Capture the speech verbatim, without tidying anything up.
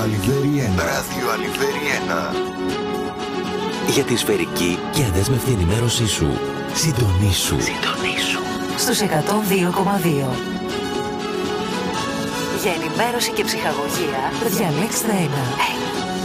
Αλιβέρι ένα. Ράδιο Αλιβέρι ένα. Για τη σφαιρική και αδέσμευτη ενημέρωσή σου. Συντονίσου. Συντονίσου. Στους εκατόν δύο κόμμα δύο. Για ενημέρωση και ψυχαγωγία διαλέξτε ένα.